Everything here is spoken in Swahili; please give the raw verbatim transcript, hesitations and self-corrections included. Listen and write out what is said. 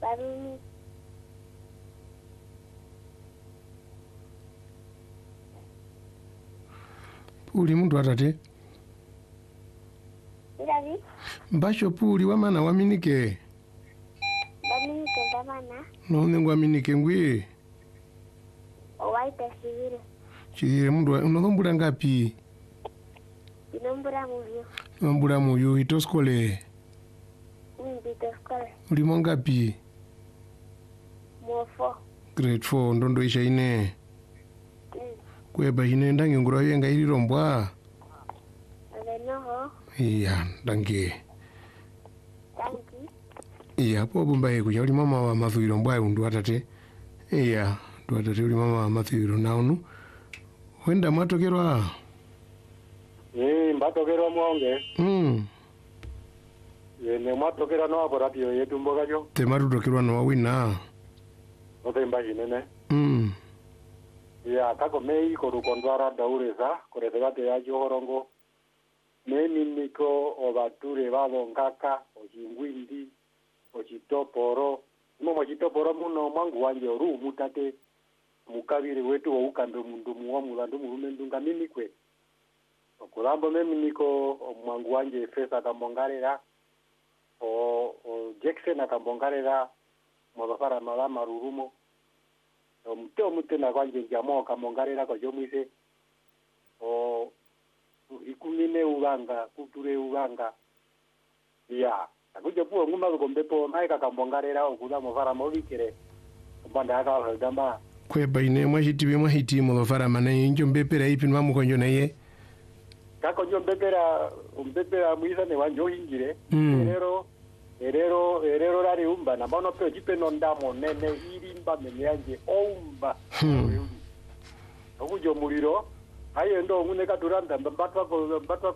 Barumi. Uli muntu atate? Ndavi? Mbasho puli wamana waminike? Baminike ndamana. None ngwaminike ngwi? Owaita shivire. Chire mundu unombula ngapi? Inombura muvyo. Unombula muyo itoskole? Mbito skole. Ulimo ngapi? Mofo. Grade four ndondo isha ine. Mm. Kweba ine ndange ngura yenga ilirombwa? Avenoho. Iya, ndange. Tanki. Iya, po bumbaye kuja uli mama wa mathuiro mbwa undu atate. Iya, ndu atate uli mama wa mathuiro naunu. Wenda mwatokerwa? Eh, mbatokerwa mwonge. Mm. Yene mwatokerwa no aborapio yetu mboga jo. Tematutokerwa no wawina. Otemba jinene. Mm. Ya kako mei korukondwara daureza koretegate ya johorongo. Memi niko obature babo ngaka ojingwindi ojitoporo. Mo mojitoporo muno mwangu wanje oru mutate mukabire wetu wa ukando mundu muwa mulandu murume ndunga mimi kwe. Okulambo memi niko mwangu wanje fesa kambongarera o, o Jackson akambongarera modofara mala marurumo. Omuteo mutena kwanje jamo kambongarera ko jomwise o ikumine ubanga kuture ubanga ya akuja puo nguma gombepo maika kambongarera okuda mofara mobikere mbanda aka hodamba Kweba ine mwahitibe mwahiti modofara mane injo mbepera ipi nwamukonjo naye? kako njo mbepera mbepera mwisa ne wanjo hingire Mm. erero erero erero rari umba na bono pe jipe nondamo nene irimba menyange omba Hmm. okujo muliro ayo ndo ngune katuranda mbatwa ko mbatwa